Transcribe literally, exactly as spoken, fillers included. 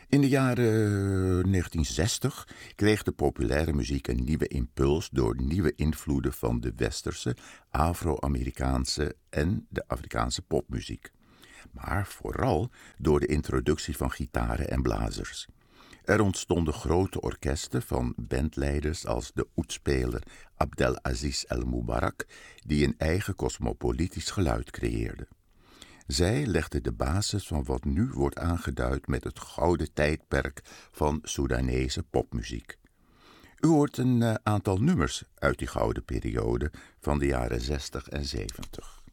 In de jaren negentien zestig kreeg de populaire muziek een nieuwe impuls door nieuwe invloeden van de westerse, Afro-Amerikaanse en de Afrikaanse popmuziek. Maar vooral door de introductie van gitaren en blazers. Er ontstonden grote orkesten van bandleiders als de oetspeler Abdelaziz El Mubarak, die een eigen cosmopolitisch geluid creëerde. Zij legden de basis van wat nu wordt aangeduid met het gouden tijdperk van Soedanese popmuziek. U hoort een uh, aantal nummers uit die gouden periode van de jaren zestig en zeventig.